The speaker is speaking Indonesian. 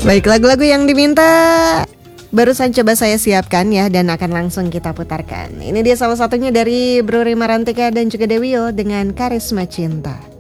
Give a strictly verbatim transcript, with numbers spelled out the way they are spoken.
Baik, lagu-lagu yang diminta barusan coba saya siapkan ya, dan akan langsung kita putarkan. Ini dia salah satunya dari Bro Rima Rantika dan juga Dewio dengan Karisma Cinta.